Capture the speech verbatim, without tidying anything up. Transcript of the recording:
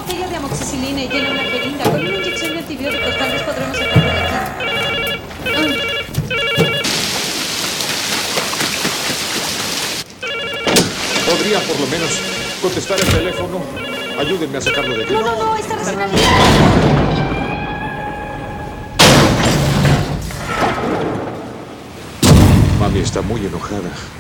botella de amoxicilina y tiene una jeringa. Con una inyección de antibióticos tal vez podremos sacarlo de aquí. ¿Podría por lo menos contestar el teléfono? Ayúdenme a sacarlo de aquí. No, no, no, está recién abierto. Mami está muy enojada.